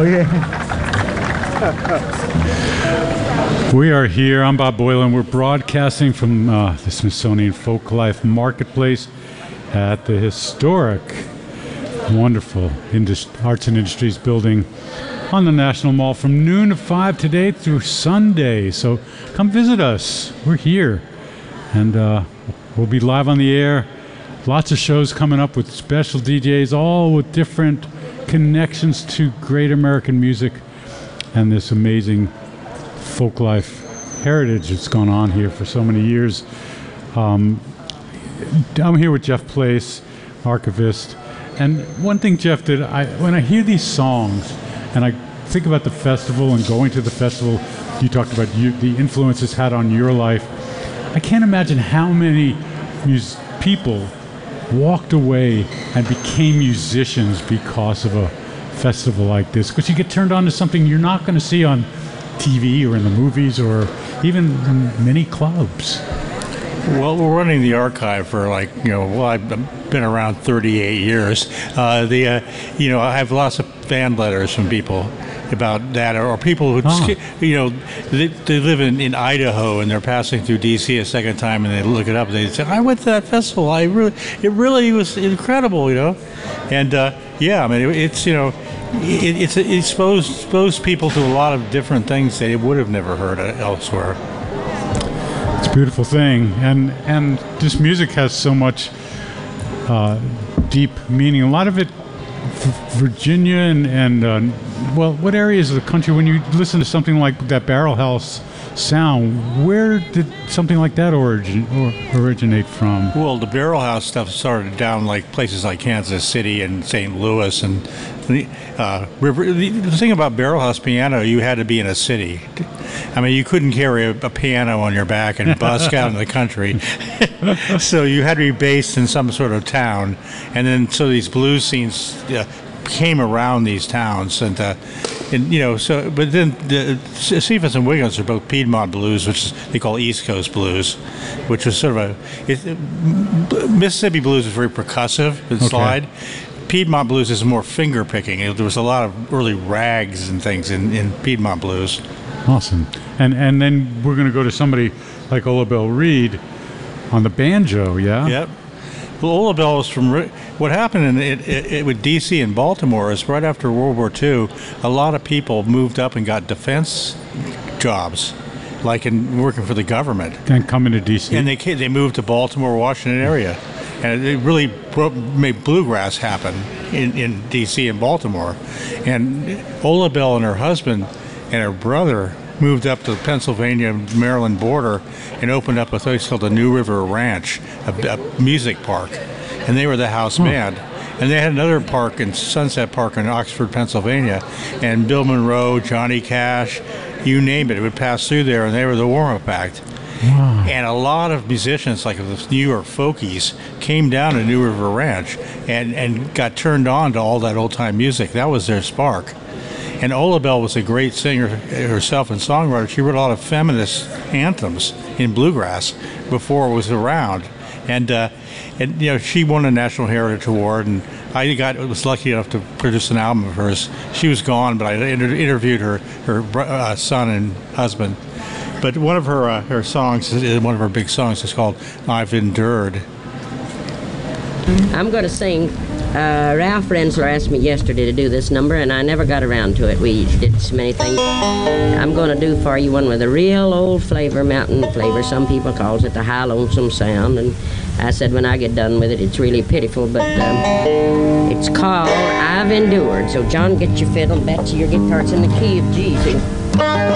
Oh, yeah. We are here. I'm Bob Boylan. We're broadcasting from the Smithsonian Folklife Marketplace at the historic, wonderful Arts and Industries building on the National Mall from noon to 5 today through Sunday. So come visit us. We're here. And we'll be live on the air. Lots of shows coming up with special DJs, all with different connections to great American music and this amazing folklife heritage that's gone on here for so many years. I'm here with Jeff Place, archivist. And one thing, Jeff, that when I hear these songs and I think about the festival and going to the festival, you talked about the influence it's had on your life. I can't imagine how many people walked away and became musicians because of a festival like this, because you get turned on to something you're not going to see on TV or in the movies or even in many clubs. Well, we're running the archive for I've been around 38 years. I have lots of fan letters from people about that, or people who, they live in Idaho and they're passing through DC a second time and they look it up and they say, I went to that festival. It really was incredible, And it exposed people to a lot of different things they would have never heard elsewhere. It's a beautiful thing, and this music has so much deep meaning. A lot of it, Virginia and what areas of the country, when you listen to something like that Barrel House sound, where did something like that originate from? Well, the Barrel House stuff started down like places like Kansas City and St. Louis and the thing about Barrel House piano, you had to be in a city. I mean, you couldn't carry a piano on your back and busk out in the country. So you had to be based in some sort of town. And then so these blues scenes came around these towns. But then the Cephas and Wiggins are both Piedmont blues, which they call East Coast blues, which was sort of Mississippi blues is very percussive and slide. Piedmont blues is more finger picking. There was a lot of early rags and things in Piedmont blues. Awesome. And then we're going to go to somebody like Ola Belle Reed on the banjo, yeah? Yep. Well, Ola Belle was from... What happened with D.C. and Baltimore is right after World War II, a lot of people moved up and got defense jobs, like in working for the government. And coming to D.C. And they moved to Baltimore, Washington area. And it really made bluegrass happen in D.C. and Baltimore. And Ola Belle and her husband and her brother moved up to the Pennsylvania-Maryland border and opened up a place called the New River Ranch, a music park. And they were the house band. And they had another park in Sunset Park in Oxford, Pennsylvania. And Bill Monroe, Johnny Cash, you name it would pass through there, and they were the warm-up act. Wow. And a lot of musicians, like the New York Folkies, came down to New River Ranch and got turned on to all that old-time music. That was their spark. And Ola Belle was a great singer herself and songwriter. She wrote a lot of feminist anthems in bluegrass before it was around. And she won a National Heritage Award, and I was lucky enough to produce an album of hers. She was gone, but I interviewed her son and husband. But one of her songs, one of her big songs, is called "I've Endured." I'm going to sing. Ralph Rensler asked me yesterday to do this number, and I never got around to it. We did so many things. I'm going to do for you one with a real old flavor, mountain flavor. Some people calls it the high lonesome sound, and I said when I get done with it, it's really pitiful, but it's called I've Endured. So John, get your fiddle, Betsy, your guitar. It's in the key of G.